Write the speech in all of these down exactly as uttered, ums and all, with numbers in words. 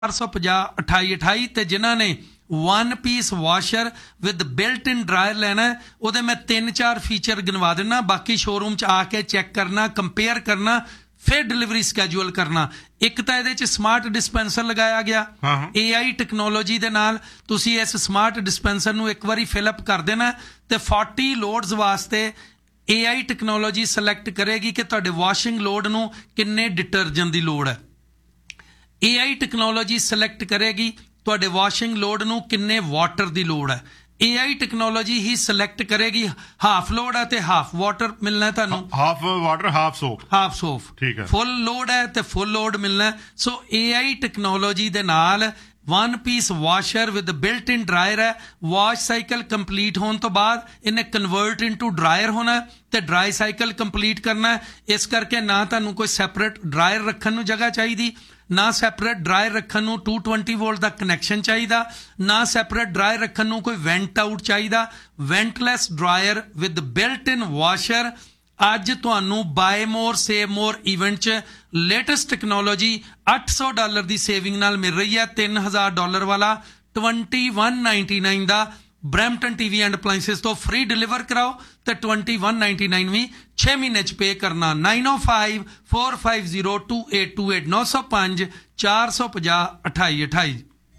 चार सौ पचास अठाई अठाई ते जिन्हों ने one piece washer with built in dryer लेना है वो मैं तीन चार फीचर गिनवा देना, बाकी शोरूम च आके चेक करना, कंपेयर करना, फिर डिलीवरी स्कैजूअल करना। एक तो ये स्मार्ट डिस्पेंसर लगाया गया ए आई टैक्नोलॉजी दे नाल तुसी इस स्मार्ट डिस्पेंसर नू एक बारी फिलअप कर देना ते चालीस लोड्स वास्ते ए आई टैक्नोलॉजी सिलेक्ट करेगी कि तुहाडे वॉशिंग लोड नू किन्ने डिटर्जेंट दी लोड़ है। ए आई टैक्नोलॉजी सिलेक्ट करेगी तुहाडे वॉशिंग लोड नू किन्ने वाटर दी लोड़ है। ए आई टैक्नोलॉजी ही सिलेक्ट करेगी हाफ लोड है तो हाफ वाटर मिलना है तुहानू, half water half soap, half soap ठीक है। फुल लोड है तो फुल लोड मिलना है। सो ए आई टैक्नोलॉजी दे नाल one piece washer with built in dryer है। वॉश साइकिल कंप्लीट होने तो बाद इन्हें कन्वर्ट इनटू ड्रायर होना है तो ड्राई साइकिल कंप्लीट करना है। इस करके ना तुहानू कोई सैपरेट ड्रायर रखने नू जगह चाहिए, ना सैपरेट ड्रायर रखने नू टू ट्वेंटी वोल्ट का कनैक्शन चाहिए, ना सैपरेट ड्रायर रखने नू कोई वेंट आउट चाहिए। वेंटलैस dryer with built in washer अज तुहानू बाय मोर सेव मोर इवेंट च लेटेस्ट टैक्नोलॉजी अठ सौ डॉलर की सेविंग नाल मिल रही है। तीन हज़ार डॉलर वाला ट्वेंटी वन नाइनटी नाइन का ब्रैम्पटन टीवी एंड अपलाइंसिस तो फ्री डिलीवर कराओ तो ट्वेंटी वन नाइनटी नाइन भी छे महीने च पे करना। Nine O five four five zero to eight to eight नौ सौ पांच चार सौ पचास अठाई अठाई।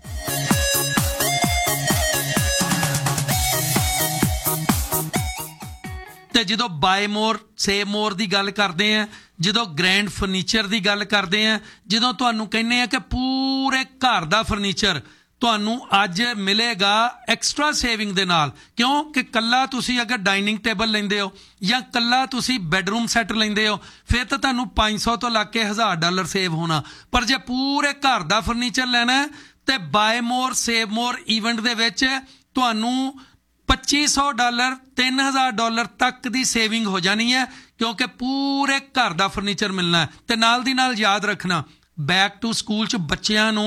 ਤੇ ਜਦੋਂ ਬਾਏ ਮੋਰ ਸੇਵ ਮੋਰ ਦੀ ਗੱਲ ਕਰਦੇ ਆ, ਜਦੋਂ ਗ੍ਰੈਂਡ ਫਰਨੀਚਰ ਦੀ ਗੱਲ ਕਰਦੇ ਆ, ਜਦੋਂ ਤੁਹਾਨੂੰ ਕਹਿੰਦੇ ਆ ਕਿ ਪੂਰੇ ਘਰ ਦਾ ਫਰਨੀਚਰ ਤੁਹਾਨੂੰ ਅੱਜ ਮਿਲੇਗਾ ਐਕਸਟਰਾ ਸੇਵਿੰਗ ਦੇ ਨਾਲ। ਕਿਉਂ ਕਿ ਕੱਲਾ ਤੁਸੀਂ ਅਗਰ ਡਾਈਨਿੰਗ ਟੇਬਲ ਲੈਂਦੇ ਹੋ ਜਾਂ ਕੱਲਾ ਤੁਸੀਂ ਬੈਡਰੂਮ ਸੈੱਟ ਲੈਂਦੇ ਹੋ ਫਿਰ ਤਾਂ ਤੁਹਾਨੂੰ ਪੰਜ ਸੌ ਤੋਂ ਲੱਗ ਕੇ ਹਜ਼ਾਰ ਡਾਲਰ ਸੇਵ ਹੋਣਾ, ਪਰ ਜੇ ਪੂਰੇ ਘਰ ਦਾ ਫਰਨੀਚਰ ਲੈਣਾ ਤੇ ਬਾਏ ਮੋਰ ਸੇਵ ਮੋਰ ਇਵੈਂਟ ਦੇ ਵਿੱਚ ਤੁਹਾਨੂੰ पच्ची सौ डॉलर तीन हज़ार डॉलर तक की सेविंग हो जानी है क्योंकि पूरे घर का फर्नीचर मिलना है। ते नाल दी नाल याद रखना बैक टू स्कूल च बच्चों नू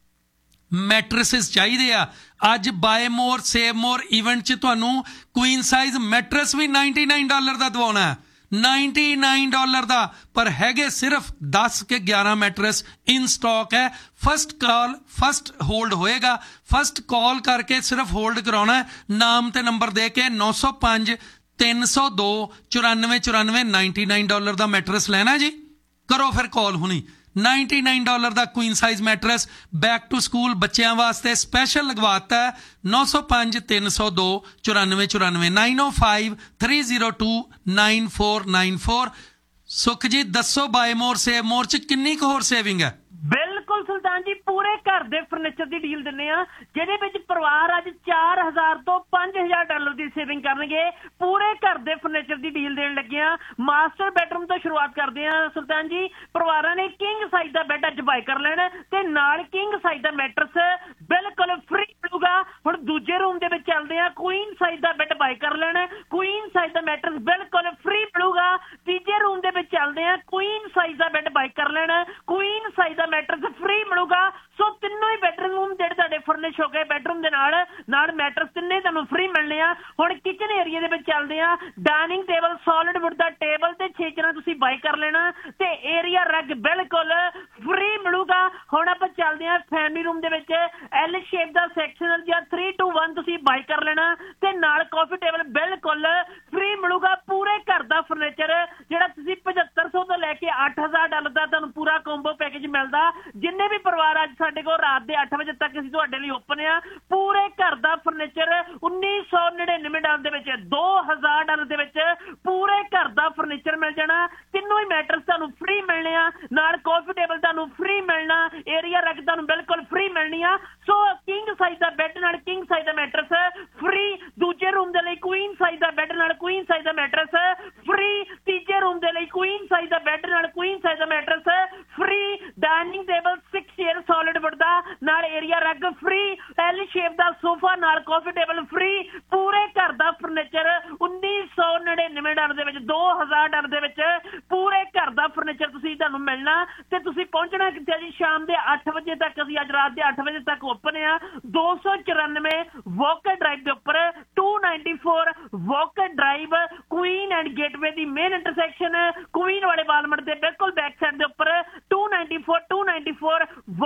मैट्रेसिस चाहिए आ। अज बाय मोर सेव मोर इवेंट च तुहानू क्वीन साइज मैट्रेस भी नाइनटी नाइन डॉलर का दवाना है, नाइनटी नाइन डॉलर का, पर हैगे सिर्फ दस के ग्यारह मैट्रेस इन स्टॉक है। फर्स्ट कॉल फर्स्ट होल्ड होएगा, फर्स्ट कॉल करके सिर्फ होल्ड कराना है, नाम ते नंबर दे के नौ सौ पांच तीन सौ दो चौरानवे चौरानवे नाइनटी नाइन डॉलर का मैट्रेस लेना जी, करो फिर कॉल हुनी। नाइनटी नाइन डॉलर का queen size mattress back to school बच्चों वास्ते स्पेशल लगवाता है। नौ सौ पांच तीन सौ दो चौरानवे चौरानवे nine O five three zero to nine four nine four. सुख जी दसो बाय मोर सेव मोर च किन्नी क होर सेविंग है? बिल्कुल सुल्तान जी पूरे घर दे फर्नीचर की डील दिंदे आ जिहदे विच परिवार अज चार हज़ार तो पांच हज़ार डॉलर की सेविंग करनगे। पूरे घर दे फर्नीचर की डील देण लगे आ। मास्टर बेडरूम तो शुरुआत करते हैं सुल्तान जी। परिवारां ने किंग साइज का बैड अज बाय कर लेना ते नाल किंग साइज का मैट्रेस बिल्कुल फ्री मिलूगा। हुण दूजे रूम दे विच चलदे आ, क्वीन साइज का बैड बाय कर लेना, क्वीन साइज का मैट्रेस बिल्कुल फ्री मिलूगा। तीजे रूम दे विच चलदे आ, क्वीन साइज का बैड बाय कर लेना, क्वीन साइज का मैट्रेस फ्री मिलूगा। सो तीनों ही बेडरूम जेडे तुहाडे फर्निश हो गए बेडरूम दे नाल नाल मैट्रेस तिन्ने तुहानू फ्री मिलने आ। हुण किचन एरिया दे विच चलदे आ, डाइनिंग टेबल सॉलिड वुड दा टेबल ते छेचना तुसीं बाय कर लेना ते एरिया रग बिल्कुल फ्री मिलूगा। हुण आपां चलदे आ फैमिली रूम दे विच एल शेप दा सैक्शनल या थ्री टू वन तुसीं बाय कर लेना ते नाल कॉफी टेबल बिल्कुल फ्री मिलूगा। पूरे घर दा फर्नीचर जेड़ा तुसीं पचहत्तर सौ तो लैके अठ हज़ार डॉलर दा तुहानू पूरा कोंबो पैकेज मिलदा। जिन्ने भी परिवार अज साडे कोल रात दे अठ बजे तक असीं तुहाडे लई ओपन आ। पूरे घर दा फर्नीचर उन्नीस सौ निन्यानवे डॉलर दे विच दो हज़ार डॉलर दे विच पूरे घर दा फर्नीचर मिल जाना। तीनों ही मैट्रेस तुहानू फ्री मिलने आ, नाल कॉफी टेबल तुहानू फ्री मिलना, एरिया रग तुहानू बिल्कुल फ्री मिलनी आ। सो किंग साइज दा बैड नाल किंग साइज दा मैट्रेस फ्री, दूजे रूम दे लई क्वीन साइज दा बैड नाल क्वीन साइज दा मैट्रेस फ्री, तीजे रूम दे लई क्वीन साइज दा बैड नाल क्वीन साइज दा mattress free, dining table six chair solid wood दा नाल एरिया रग फ्री, एल शेप दा सोफा नाल कॉफी टेबल फ्री। पूरे घर दा फर्नीचर उन्नीस सौ निन्यानवे डॉलर दे विच दो हज़ार डॉलर दे विच पूरे घर दा फर्नीचर तुसीं तुहानू मिलना ते तुसीं पहुंचना कित्थे जी? शाम दे अठ बजे तक असीं अज रात दे अठ बजे तक ओपन आ। दो सौ चौरानवे वॉकर ड्राइव दे उपर to ninety four walker drive queen and gateway the main intersection queen वाले वालमार्ट दे बिल्कुल बैक साइड दे उपर to ninety four to ninety four walker drive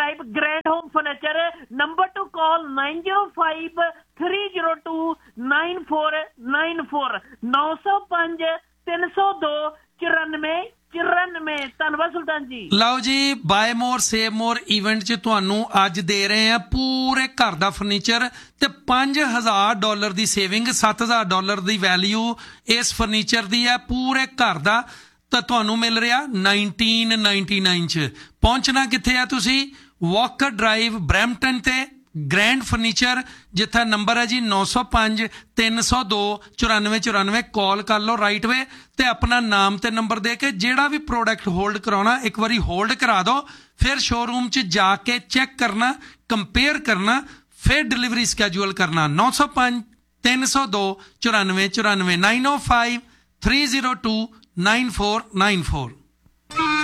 Drive, Grand Home Furniture. Number to call nine zero five three zero two nine four nine four nine zero five three zero two ਚੁਰਾਨਵੇਂ ਚੁਰਾਨਵੇਂ। ਧੰਨਵਾਦ ਸੁਲਤਾਨ ਜੀ। ਲਓ ਜੀ, bye ਮੋਰ save ਮੋਰ event 'ਚ ਤੁਹਾਨੂੰ ਅੱਜ ਦੇ ਰਹੇ ਆ ਪੂਰੇ ਘਰ ਦਾ ਫਰਨੀਚਰ ਤੇ ਪੰਜ ਹਜ਼ਾਰ ਡਾਲਰ ਦੀ ਸੇਵਿੰਗ, ਸੱਤ ਹਜ਼ਾਰ ਡਾਲਰ ਦੀ ਵੈਲਿਊ ਇਸ ਫਰਨੀਚਰ ਦੀ ਹੈ ਪੂਰੇ ਘਰ ਦਾ। ਤਾਂ ਤੁਹਾਨੂੰ ਮਿਲ ਰਿਹਾ ਨਾਈਨਟੀਨ ਨਾਈਨਟੀ ਨਾਈਨ 'ਚ। ਪਹੁੰਚਣਾ ਕਿੱਥੇ ਆ ਤੁਸੀਂ? ਵਾਕਰ ਡਰਾਈਵ ਬਰੈਂਪਟਨ ਤੇ ਗ੍ਰੈਂਡ ਫਰਨੀਚਰ, ਜਿੱਥਾ ਨੰਬਰ ਹੈ ਜੀ ਨੌ ਸੌ ਪੰਜ ਤਿੰਨ ਸੌ ਦੋ ਚੁਰਾਨਵੇਂ ਚੁਰਾਨਵੇਂ। ਕਾਲ ਕਰ ਲਓ ਰਾਈਟ ਵੇ ਤੇ ਆਪਣਾ ਨਾਮ ਤੇ ਨੰਬਰ ਦੇ ਕੇ ਜਿਹੜਾ ਵੀ ਪ੍ਰੋਡਕਟ ਹੋਲਡ ਕਰਾਉਣਾ ਇੱਕ ਵਾਰੀ ਹੋਲਡ ਕਰਾ ਦਿਓ, ਫਿਰ ਸ਼ੋਰੂਮ 'ਚ ਜਾ ਕੇ ਚੈੱਕ ਕਰਨਾ, ਕੰਪੇਅਰ ਕਰਨਾ, ਫਿਰ ਡਿਲੀਵਰੀ ਸਕੈਜੂਅਲ ਕਰਨਾ। ਨੌ ਸੌ ਪੰਜ ਤਿੰਨ ਸੌ ਦੋ ਚੁਰਾਨਵੇਂ ਚੁਰਾਨਵੇਂ ਨਾਈਨ ਓ five three zero two nine four nine four.